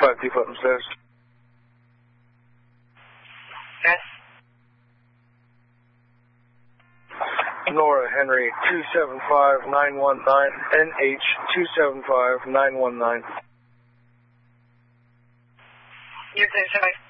5 deep up stairs. Okay. Nora Henry 275919, NH 275919. You're good, sorry.